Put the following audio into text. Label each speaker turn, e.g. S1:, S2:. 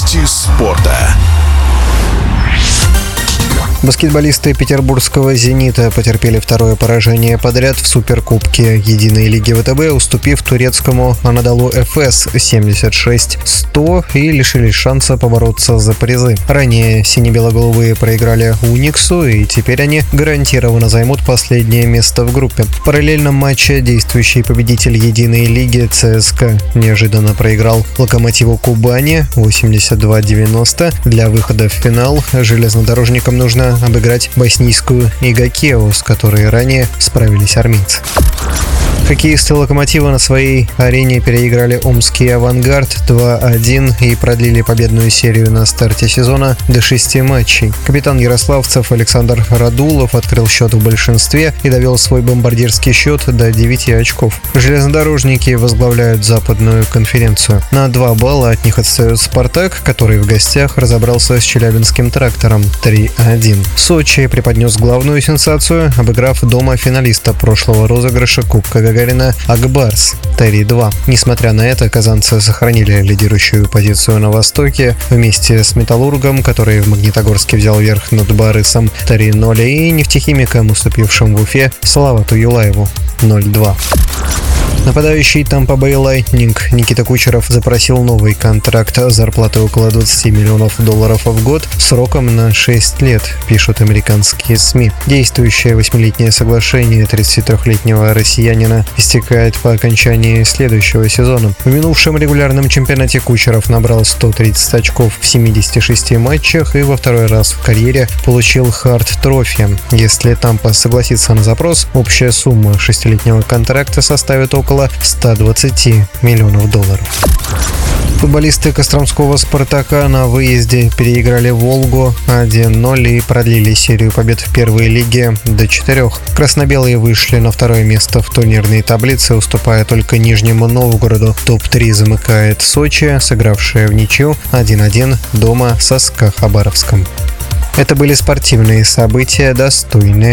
S1: Новости спорта.
S2: Баскетболисты петербургского «Зенита» потерпели второе поражение подряд в Суперкубке Единой лиги ВТБ, уступив турецкому Анадолу Эфес 76-100 и лишились шанса побороться за призы. Ранее сине-бело-голубые проиграли Униксу, и теперь они гарантированно займут последнее место в группе. В параллельном матче действующий победитель Единой лиги ЦСКА неожиданно проиграл Локомотиву Кубани 82-90. Для выхода в финал железнодорожникам нужно обыграть боснийскую Игакеу, с которой ранее справились армейцы. Хоккеисты «Локомотива» на своей арене переиграли омский «Авангард» 2-1 и продлили победную серию на старте сезона до 6 матчей. Капитан ярославцев Александр Радулов открыл счет в большинстве и довел свой бомбардирский счет до 9 очков. Железнодорожники возглавляют западную конференцию. На 2 балла от них отстает «Спартак», который в гостях разобрался с челябинским «Трактором» 3-1. Сочи преподнес главную сенсацию, обыграв дома финалиста прошлого розыгрыша Кубка Гагарина «Акбарс» 3-2. Несмотря на это, казанцы сохранили лидирующую позицию на Востоке вместе с «Металлургом», который в Магнитогорске взял верх над «Барысом» 3-0, и «Нефтехимиком», уступившим в Уфе Салавату Юлаеву 0-2. Нападающий Тампа Бэй Лайтнинг Никита Кучеров запросил новый контракт зарплатой около $20 миллионов в год сроком на 6 лет, пишут американские СМИ. Действующее 8-летнее соглашение 33-летнего россиянина истекает по окончании следующего сезона. В минувшем регулярном чемпионате Кучеров набрал 130 очков в 76 матчах и во второй раз в карьере получил Харт-трофи. Если Тампа согласится на запрос, общая сумма 6-летнего контракта составит около $120 миллионов. Футболисты Костромского «Спартака» на выезде переиграли «Волгу» 1-0 и продлили серию побед в первой лиге до 4. Красно-белые вышли на второе место в турнирной таблице, уступая только Нижнему Новгороду. Топ-3 замыкает Сочи, сыгравшая в ничью 1-1 дома со СКА Хабаровском. Это были спортивные события, достойные